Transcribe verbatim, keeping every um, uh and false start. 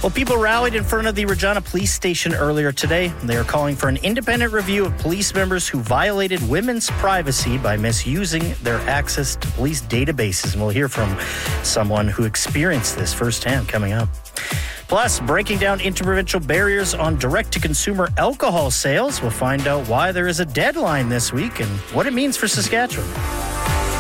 Well, people rallied in front of the Regina Police Station earlier today. They are calling for an independent review of police members who violated women's privacy by misusing their access to police databases. And we'll hear from someone who experienced this firsthand coming up. Plus, breaking down interprovincial barriers on direct-to-consumer alcohol sales. We'll find out why there is a deadline this week and what it means for Saskatchewan.